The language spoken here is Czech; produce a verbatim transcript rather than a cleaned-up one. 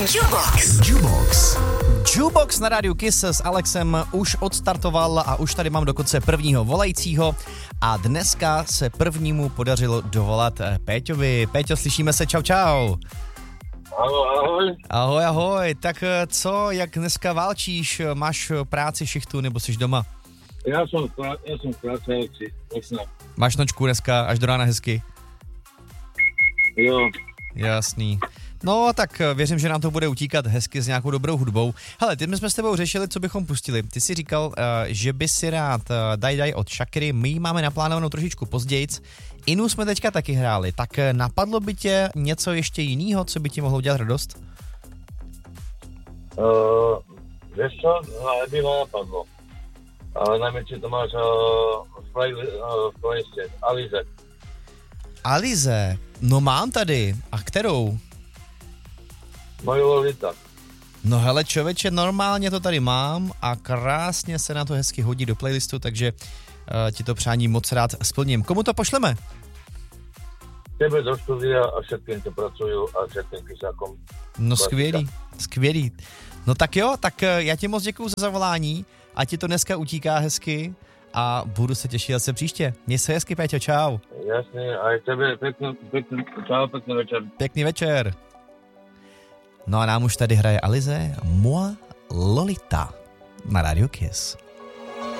Jukebox. Jukebox. Jukebox na rádiu Kiss s Alexem už odstartoval a už tady mám dokonce prvního volajícího a dneska se prvnímu podařilo dovolat Péťovi. Péťo, slyšíme se, čau čau. Ahoj, ahoj. Ahoj, ahoj. Tak co, jak dneska válčíš? Máš práci, šichtu nebo jsi doma? Já jsem, já jsem v práci, Alexi. Máš nočku dneska až do rána hezky? Jo. Jasný. No, tak věřím, že nám to bude utíkat hezky s nějakou dobrou hudbou. Hele, ty my jsme s tebou řešili, co bychom pustili. Ty jsi říkal, uh, že by si rád uh, Daj Daj od Shakiry, my ji máme naplánovanou trošičku pozdějc. Inu jsme teďka taky hráli, tak uh, napadlo by tě něco ještě jiného, co by ti mohlo udělat radost? Uh, víš co? No, by ma napadlo. Ale najmä, či to máš uh, v, play, uh, v playliste. Alize. Alize? No mám tady. A kterou? Moje Lolita. No hele, člověče, normálně to tady mám a krásně se na to hezky hodí do playlistu, takže uh, ti to přání moc rád splním. Komu to pošleme? Tebe do studia a všetkým, čo pracujú a všetkým kysákom. No skvělý, skvělý. No tak jo, tak uh, já ti moc děkuju za zavolání a ti to dneska utíká hezky a budu se těšit zase příště. Měj se hezky, Péťo, čau. Jasně, a tebe pekný, pekný, čau, pekný večer. Pěkný večer. No a nám už tady hraje Alize Moi Lolita na Radio Kiss.